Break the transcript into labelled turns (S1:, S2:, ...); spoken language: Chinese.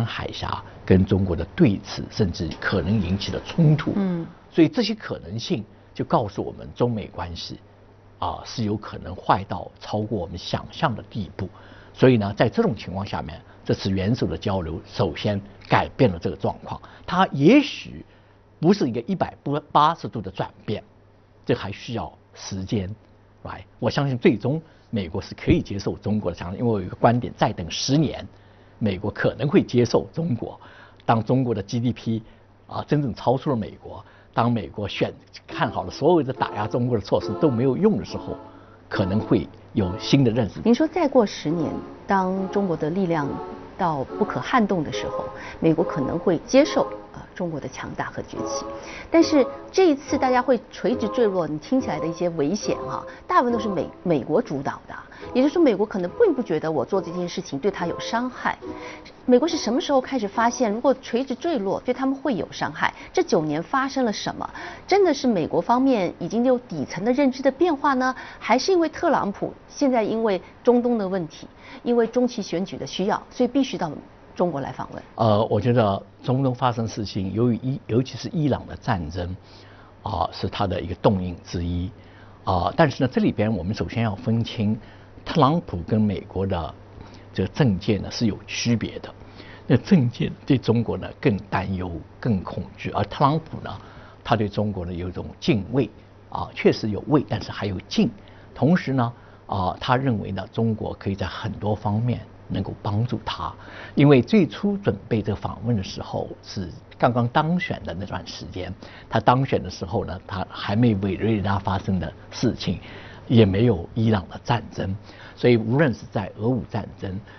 S1: 湾海峡跟中国的对峙，甚至可能引起的冲突。所以这些可能性就告诉我们，中美关系是有可能坏到超过我们想象的地步。所以呢，在这种情况下面，这次元首的交流首先改变了这个状况。它也许不是一个180度的转变，这还需要时间。我相信最终美国是可以接受中国的强势，因为我有一个观点，再等10年，美国可能会接受中国。当中国的 GDP 真正超出了美国，当美国看好了所有的打压中国的措施都没有用的时候，可能会有新的认识。
S2: 您说再过10年，当中国的力量到不可撼动的时候，美国可能会接受中国的强大和崛起。但是这一次大家会垂直坠落，你听起来的一些危险大部分都是美国主导的，也就是说美国可能并不觉得我做这件事情对他有伤害。美国是什么时候开始发现，如果垂直坠落对他们会有伤害？这9年发生了什么？真的是美国方面已经有底层的认知的变化呢，还是因为特朗普现在因为中东的问题，因为中期选举的需要，所以必须到中国来访问？
S1: 我觉得中东发生事情，尤其是伊朗的战争是它的一个动因之一但是呢，这里边我们首先要分清特朗普跟美国的这个政见呢是有区别的。那政见对中国呢更担忧、更恐惧，而特朗普呢，他对中国呢有一种敬畏确实有畏，但是还有敬。同时呢他认为呢，中国可以在很多方面能够帮助他。因为最初准备这个访问的时候是刚刚当选的那段时间，他当选的时候呢，他还没委内瑞拉发生的事情，也没有伊朗的战争，所以无论是在俄乌战争